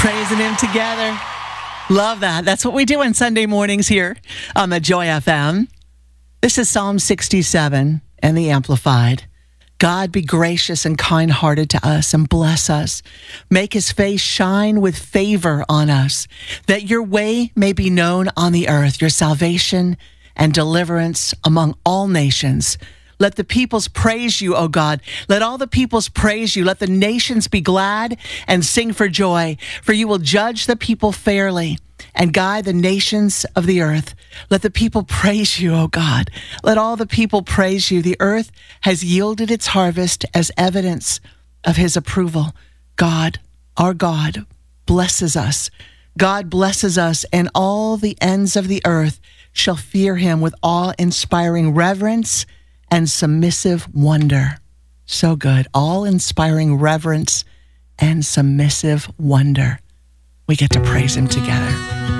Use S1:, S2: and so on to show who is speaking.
S1: Praising him together. Love that. That's what we do on Sunday mornings here on the Joy FM. This is Psalm 67 and the Amplified. God, be gracious and kind-hearted to us and bless us. Make his face shine with favor on us, that your way may be known on the earth, your salvation and deliverance among all nations. Let the peoples praise you, O God. Let all the peoples praise you. Let the nations be glad and sing for joy, for you will judge the people fairly and guide the nations of the earth. Let the people praise you, O God. Let all the people praise you. The earth has yielded its harvest as evidence of his approval. God, our God, blesses us. God blesses us, and all the ends of the earth shall fear him with awe-inspiring reverence and submissive wonder. So good. All-inspiring reverence and submissive wonder. We get to praise him together.